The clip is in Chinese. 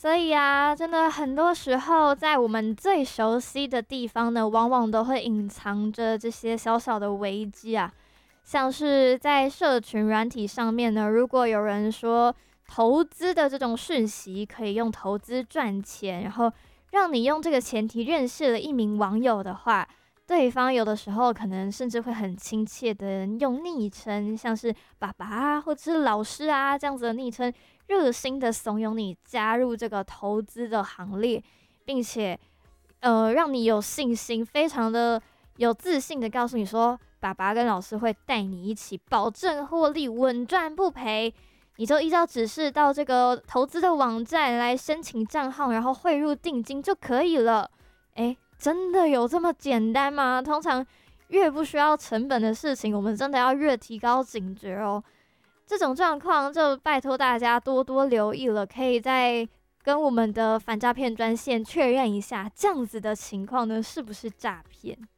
所以啊，真的很多时候，在我们最熟悉的地方呢，往往都会隐藏着这些小小的危机啊。像是在社群软体上面呢，如果有人说投资的这种讯息可以用投资赚钱，然后让你用这个前提认识了一名网友的话，对方有的时候可能甚至会很亲切的用昵称，像是爸爸啊，或者是老师啊这样子的昵称，热心的怂恿你加入这个投资的行列，并且让你有信心，非常的有自信的告诉你说，爸爸跟老师会带你一起保证获利，稳赚不赔。你就依照指示到这个投资的网站来申请账号，然后汇入定金就可以了。诶，真的有这么简单吗？通常越不需要成本的事情，我们真的要越提高警觉哦。这种状况就拜托大家多多留意了，可以再跟我们的反诈骗专线确认一下，这样子的情况呢是不是诈骗？